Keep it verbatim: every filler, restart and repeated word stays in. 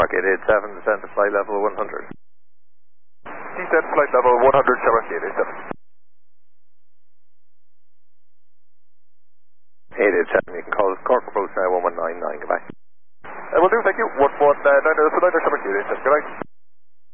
eight eight seven, descend to flight level one hundred. Descend flight level one hundred, Shamrock eight eight seven. eight eight seven, you can call us Cork approach now one one nine nine, goodbye. Uh, will do, thank you. one one nine nine, Shamrock eight eight seven, goodbye.